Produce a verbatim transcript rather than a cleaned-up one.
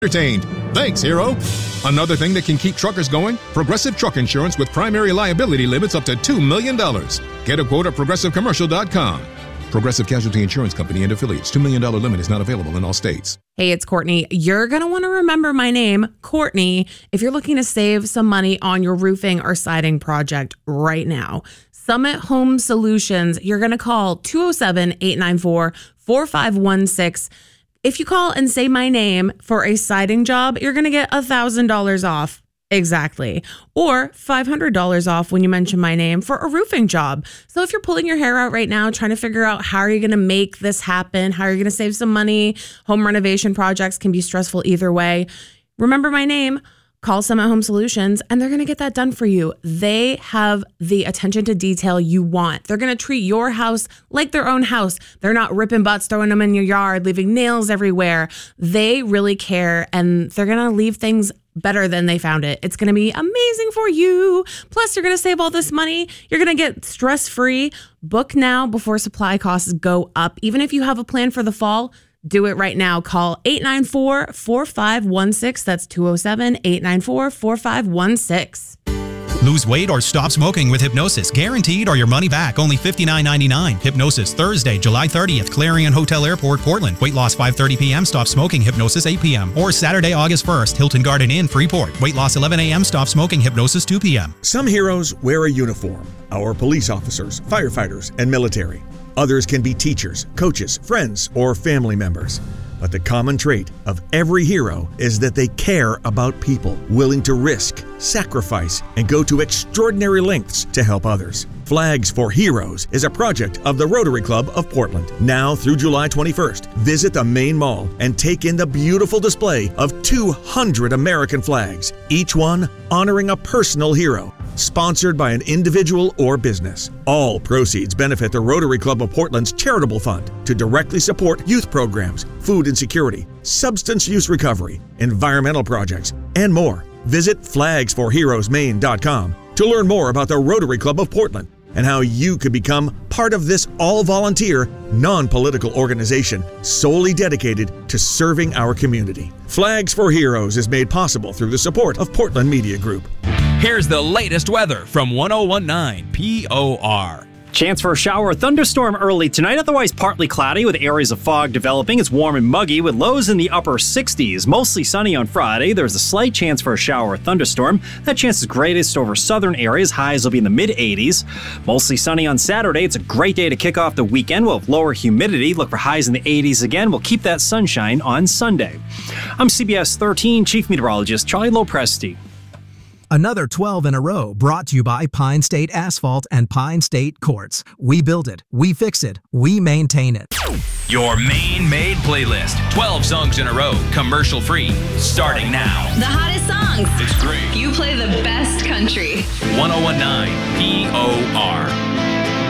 entertained. Thanks, Hero. Another thing that can keep truckers going? Progressive Truck Insurance with primary liability limits up to two million dollars. Get a quote at progressive commercial dot com. Progressive Casualty Insurance Company and affiliates. two million dollars limit is not available in all states. Hey, it's Courtney. You're going to want to remember my name, Courtney, if you're looking to save some money on your roofing or siding project right now. Summit Home Solutions, you're going to call two oh seven, eight nine four, four five one six. If you call and say my name for a siding job, you're going to get one thousand dollars off. Exactly. Or five hundred dollars off when you mention my name for a roofing job. So if you're pulling your hair out right now, trying to figure out how are you going to make this happen, how are you going to save some money, home renovation projects can be stressful either way. Remember my name. Call Summit Home Solutions, and they're going to get that done for you. They have the attention to detail you want. They're going to treat your house like their own house. They're not ripping butts, throwing them in your yard, leaving nails everywhere. They really care, and they're going to leave things better than they found it. It's going to be amazing for you. Plus, you're going to save all this money. You're going to get stress-free. Book now before supply costs go up. Even if you have a plan for the fall, do it right now. Call eight nine four, four five one six. That's two oh seven, eight nine four, four five one six. Lose weight or stop smoking with Hypnosis. Guaranteed or your money back. Only fifty-nine ninety-nine. Hypnosis, Thursday, July thirtieth, Clarion Hotel Airport, Portland. Weight loss five thirty p.m. Stop smoking. Hypnosis eight p.m. Or Saturday, August first, Hilton Garden Inn, Freeport. Weight loss eleven a.m. Stop smoking. Hypnosis two p.m. Some heroes wear a uniform. Our police officers, firefighters, and military. Others can be teachers, coaches, friends, or family members. But the common trait of every hero is that they care about people, willing to risk, sacrifice, and go to extraordinary lengths to help others. Flags for Heroes is a project of the Rotary Club of Portland. Now through July twenty-first, visit the main mall and take in the beautiful display of two hundred American flags, each one honoring a personal hero. Sponsored by an individual or business. All proceeds benefit the Rotary Club of Portland's charitable fund to directly support youth programs, food insecurity, substance use recovery, environmental projects, and more. Visit flags for heroes maine dot com to learn more about the Rotary Club of Portland and how you could become part of this all-volunteer, non-political organization solely dedicated to serving our community. Flags for Heroes is made possible through the support of Portland Media Group. Here's the latest weather from one oh one point nine P O R. Chance for a shower or thunderstorm early tonight, otherwise partly cloudy with areas of fog developing. It's warm and muggy with lows in the upper sixties. Mostly sunny on Friday. There's a slight chance for a shower or thunderstorm. That chance is greatest over southern areas. Highs will be in the mid eighties. Mostly sunny on Saturday. It's a great day to kick off the weekend. We'll have lower humidity. Look for highs in the eighties again. We'll keep that sunshine on Sunday. I'm C B S thirteen Chief Meteorologist Charlie Lopresti. Another twelve in a row brought to you by Pine State Asphalt and Pine State Quartz. We build it, we fix it, we maintain it. Your Maine-made playlist. twelve songs in a row, commercial-free, starting now. The hottest songs. It's great. You play the best country. one oh one point nine P O R.